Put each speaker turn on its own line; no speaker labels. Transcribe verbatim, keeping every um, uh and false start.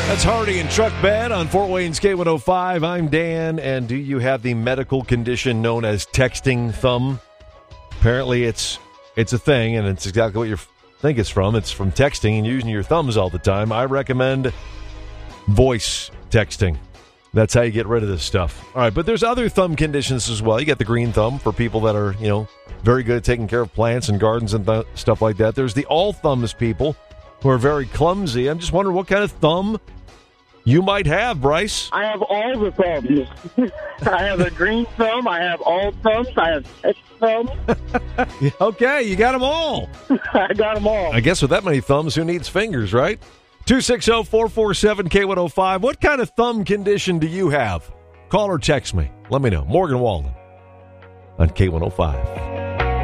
That's Hardy and Truck Bed on Fort Wayne's K one oh five. I'm Dan, and do you have the medical condition known as texting thumb? Apparently it's it's a thing, and it's exactly what you think it's from. It's from texting and using your thumbs all the time. I recommend voice texting. That's how you get rid of this stuff. All right, but there's other thumb conditions as well. You got the green thumb for people that are, you know, very good at taking care of plants and gardens and th- stuff like that. There's the all thumbs people who are very clumsy. I'm just wondering what kind of thumb you might have, Bryce.
I have all the thumbs. I have a green thumb. I have all thumbs. I have six thumbs.
Okay, you got them all.
I got them all.
I guess with that many thumbs, who needs fingers, right? two six zero, four four seven, K one oh five. What kind of thumb condition do you have? Call or text me. Let me know. Morgan Walden on K one oh five.